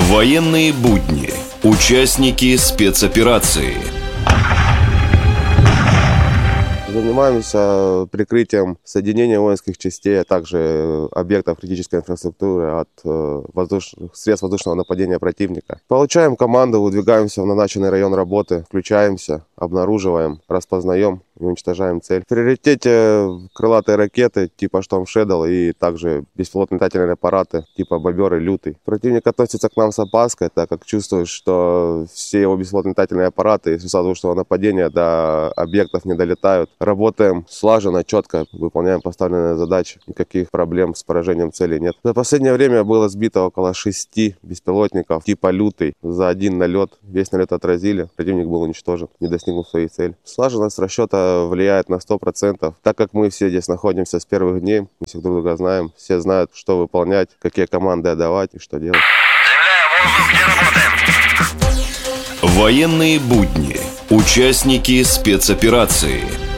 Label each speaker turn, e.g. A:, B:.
A: Военные будни. Участники спецоперации.
B: Занимаемся прикрытием соединения воинских частей, а также объектов критической инфраструктуры от средств воздушного нападения противника. Получаем команду, выдвигаемся в назначенный район работы, включаемся, обнаруживаем, распознаем и уничтожаем цель. В приоритете крылатые ракеты типа Storm Shadow и также беспилотные летательные аппараты типа Бобер и Лютый. Противник относится к нам с опаской, так как чувствует, что все его беспилотные летательные аппараты из воздушного нападения до объектов не долетают. Работаем слаженно, четко, выполняем поставленные задачи. Никаких проблем с поражением цели нет. За последнее время было сбито около 6 беспилотников типа Лютый. За один налет, весь налет отразили, противник был уничтожен, не достигнув своей цели. Слаженность расчета влияет на 100%. Так как мы все здесь находимся с первых дней, мы всех друг друга знаем, все знают, что выполнять, какие команды отдавать и что делать.
A: Военные будни. Участники спецоперации.